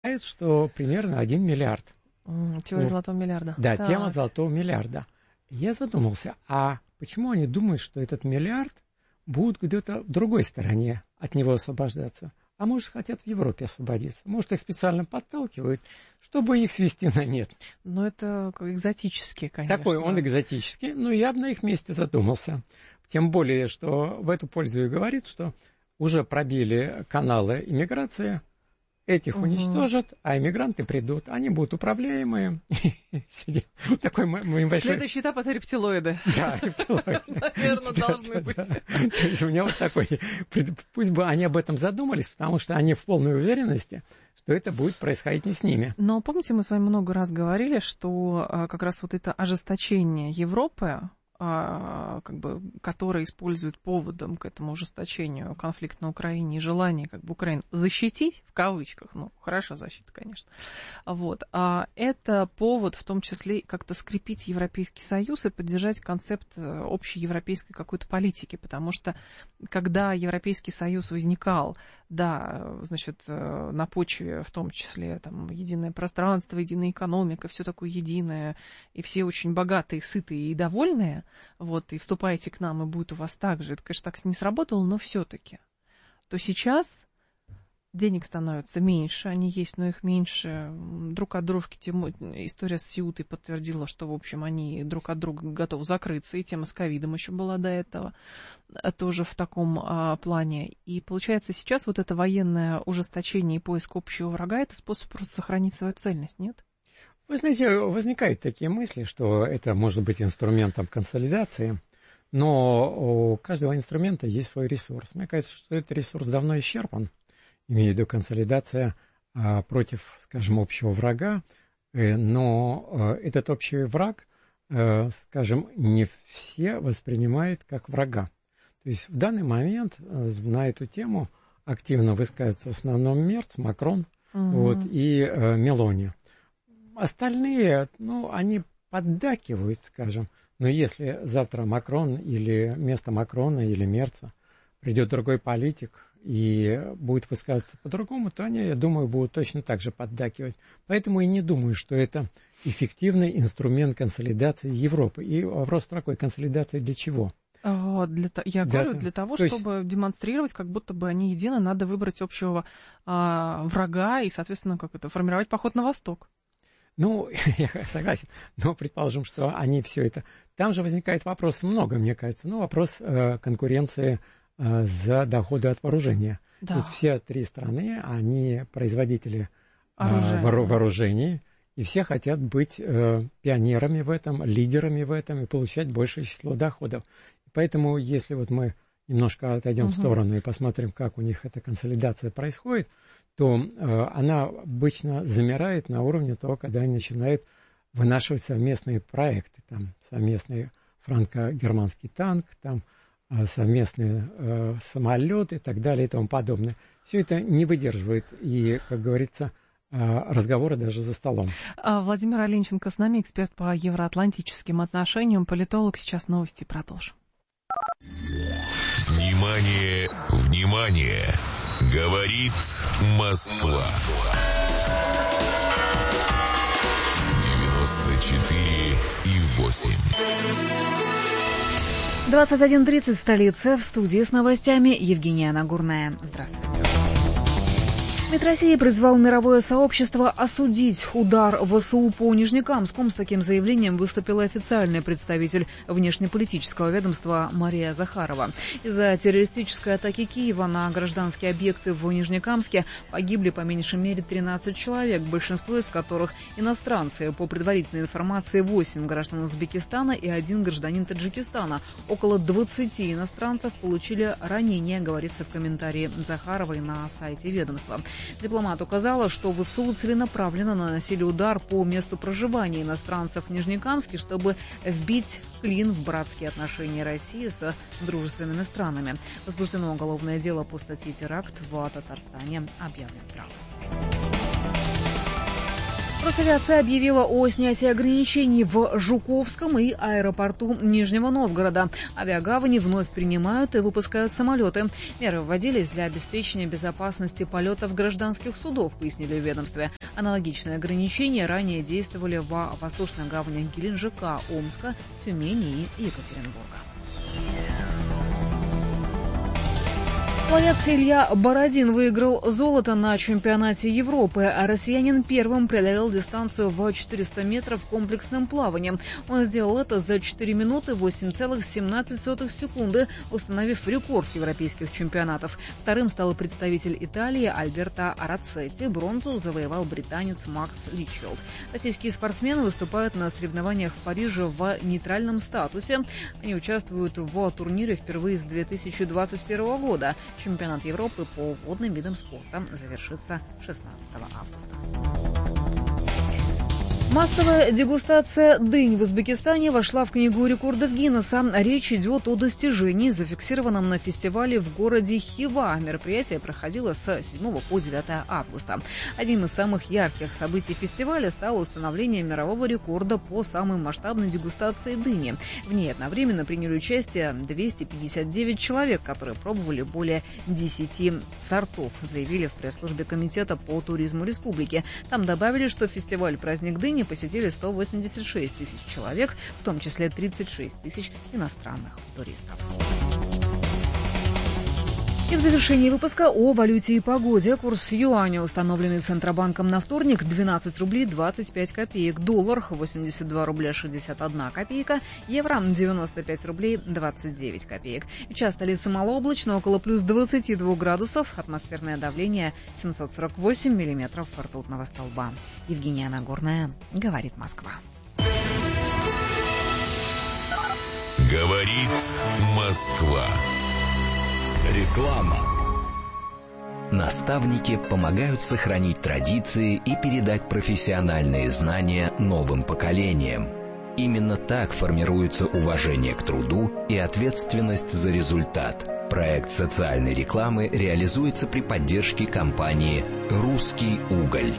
что примерно 1 миллиард. Теория золотого миллиарда. Да, Так. тема золотого миллиарда. Я задумался, а почему они думают, что этот миллиард будут где-то в другой стороне от него освобождаться? А может, хотят в Европе освободиться? Может, их специально подталкивают, чтобы их свести на нет. Ну, это экзотический, конечно. Такой он экзотический, но я бы на их месте задумался. Тем более, что в эту пользу и говорит, что уже пробили каналы иммиграции, этих уничтожат, а иммигранты придут. Они будут управляемые. Такой большой... Следующий этап — это рептилоиды. Да, рептилоиды. Наверное, должны быть. То есть у меня вот такой... Пусть бы они об этом задумались, потому что они в полной уверенности, что это будет происходить не с ними. Но помните, мы с вами много раз говорили, что как раз вот это ожесточение Европы, которое использует поводом к этому ужесточению конфликта на Украине и желание Украину защитить, в кавычках, хорошая защита, конечно, это повод в том числе как-то скрепить Европейский Союз и поддержать концепт общей европейской какой-то политики, потому что когда Европейский Союз возникал, на почве в том числе единое пространство, единая экономика, все такое единое, и все очень богатые, сытые и довольные, и вступайте к нам, и будет у вас так же. Это, конечно, так не сработало, но все-таки. То сейчас денег становится меньше, они есть, но их меньше. Друг от дружки, история с Сеутой подтвердила, что, в общем, они друг от друга готовы закрыться, и тема с ковидом еще была до этого, тоже в таком плане. И получается, сейчас вот это военное ужесточение и поиск общего врага — это способ просто сохранить свою цельность, нет? Вы знаете, возникают такие мысли, что это может быть инструментом консолидации, но у каждого инструмента есть свой ресурс. Мне кажется, что этот ресурс давно исчерпан, имею в виду консолидация против, скажем, общего врага, но этот общий враг, скажем, не все воспринимают как врага. То есть в данный момент на эту тему активно высказываются в основном Мерц, Макрон и Мелони. Остальные, они поддакивают, скажем, но если завтра Макрон или вместо Макрона или Мерца придет другой политик и будет высказываться по-другому, то они, я думаю, будут точно так же поддакивать. Поэтому и не думаю, что это эффективный инструмент консолидации Европы. И вопрос такой: консолидации для чего? Для того, чтобы демонстрировать, как будто бы они едины, надо выбрать общего врага и, соответственно, формировать поход на восток. Я согласен, но предположим, что они все это... Там же возникает вопрос много, мне кажется, вопрос конкуренции за доходы от вооружения. Да. Ведь все три страны, они производители вооружений, и все хотят быть пионерами в этом, лидерами в этом и получать большее число доходов. Поэтому, если мы немножко отойдем в сторону и посмотрим, как у них эта консолидация происходит, то она обычно замирает на уровне того, когда они начинают вынашивать совместные проекты, совместный франко-германский танк, совместный самолет и так далее и тому подобное. Все это не выдерживает и, как говорится, разговоры даже за столом. Владимир Оленченко с нами, эксперт по евроатлантическим отношениям, политолог. Сейчас новости, продолжим. Внимание, внимание! Говорит Москва. 94,8. 21:30 в столице. В студии с новостями Евгения Нагурная. Здравствуйте. МИД России призвал мировое сообщество осудить удар ВСУ по Нижнекамску. С таким заявлением выступила официальный представитель внешнеполитического ведомства Мария Захарова. Из-за террористической атаки Киева на гражданские объекты в Нижнекамске погибли по меньшей мере 13 человек, большинство из которых иностранцы. По предварительной информации, 8 граждан Узбекистана и 1 гражданин Таджикистана. Около 20 иностранцев получили ранения, говорится в комментарии Захаровой на сайте ведомства. Дипломат указала, что ВСУ целенаправленно наносили удар по месту проживания иностранцев в Нижнекамске, чтобы вбить клин в братские отношения России с дружественными странами. Возбуждено уголовное дело по статье «Теракт» в Татарстане, объявлен Трамп. Росавиация объявила о снятии ограничений в Жуковском и аэропорту Нижнего Новгорода. Авиагавани вновь принимают и выпускают самолеты. Меры вводились для обеспечения безопасности полетов гражданских судов, пояснили в ведомстве. Аналогичные ограничения ранее действовали во воздушных гаванях Геленджика, Омска, Тюмени и Екатеринбурга. Пловец Илья Бородин выиграл золото на чемпионате Европы, а россиянин первым преодолел дистанцию в 400 метров комплексным плаванием. Он сделал это за 4 минуты 8,17 секунды, установив рекорд европейских чемпионатов. Вторым стал представитель Италии Альберто Арацетти. Бронзу завоевал британец Макс Личфилд. Российские спортсмены выступают на соревнованиях в Париже в нейтральном статусе. Они участвуют в турнире впервые с 2021 года. Чемпионат Европы по водным видам спорта завершится 16 августа. Массовая дегустация дынь в Узбекистане вошла в Книгу рекордов Гиннесса. Речь идет о достижении, зафиксированном на фестивале в городе Хива. Мероприятие проходило с 7 по 9 августа. Одним из самых ярких событий фестиваля стало установление мирового рекорда по самой масштабной дегустации дыни. В ней одновременно приняли участие 259 человек, которые пробовали более 10 сортов, заявили в пресс-службе Комитета по туризму республики. Там добавили, что фестиваль «Праздник дыни» посетили 186 тысяч человек, в том числе 36 тысяч иностранных туристов. И в завершении выпуска о валюте и погоде. Курс юаня, установленный Центробанком на вторник, 12 рублей 25 копеек. Доллар 82 рубля 61 копейка. Евро 95 рублей 29 копеек. Час столицы малооблачно, около плюс 22 градусов. Атмосферное давление 748 миллиметров ртутного столба. Евгения Нагорная, говорит Москва. Говорит Москва. Реклама. Наставники помогают сохранить традиции и передать профессиональные знания новым поколениям. Именно так формируется уважение к труду и ответственность за результат. Проект социальной рекламы реализуется при поддержке компании «Русский уголь».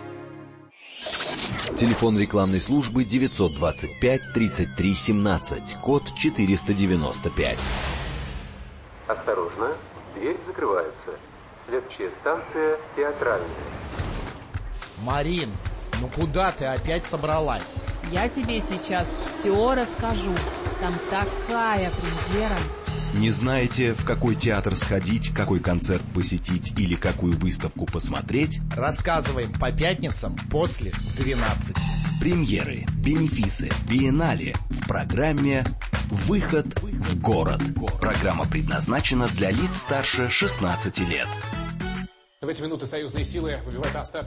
Телефон рекламной службы 925 33 17, код 495. Осторожно, дверь закрывается. Следующая станция Театральная. Марин, ну куда ты опять собралась? Я тебе сейчас все расскажу. Там такая премьера. Не знаете, в какой театр сходить, какой концерт посетить или какую выставку посмотреть? Рассказываем по пятницам после 12. Премьеры, бенефисы, биеннале в программе «Выход в город». Программа предназначена для лиц старше 16 лет. В эти минуты союзные силы выбивают остатки